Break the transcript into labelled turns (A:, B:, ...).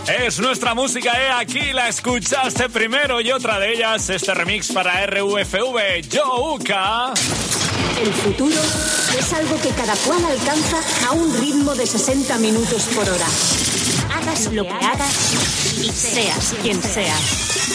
A: Es nuestra música, aquí la escuchaste primero y otra de ellas, este remix para RUFV, Youka.
B: El futuro es algo que cada cual alcanza a un ritmo de 60 minutos por hora. Hagas lo que hagas y seas quien seas.